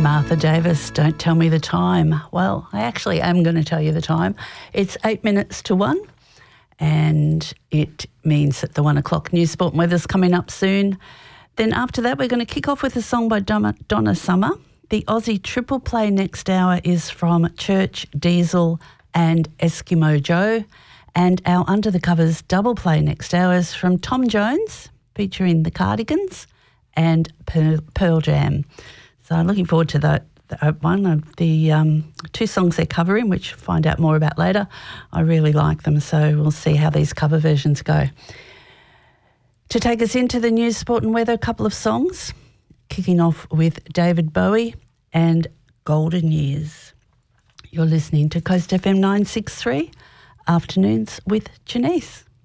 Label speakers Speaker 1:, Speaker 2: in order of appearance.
Speaker 1: Martha Davis, Don't Tell Me the Time. Well, I actually am going to tell you the time. It's 8 minutes to 1, and it means that the 1 o'clock news, sport and weather's coming up soon. Then after that, we're going to kick off with a song by Donna Summer. The Aussie triple play next hour is from Church, Diesel and Eskimo Joe. And our Under the Covers double play next hour is from Tom Jones, featuring the Cardigans and Pearl Jam. So I'm looking forward to that one of the two songs they're covering, which we'll find out more about later. I really like them, so we'll see how these cover versions go. To take us into the news, sport and weather, a couple of songs, kicking off with David Bowie and Golden Years. You're listening to Coast FM 963, Afternoons with Janice.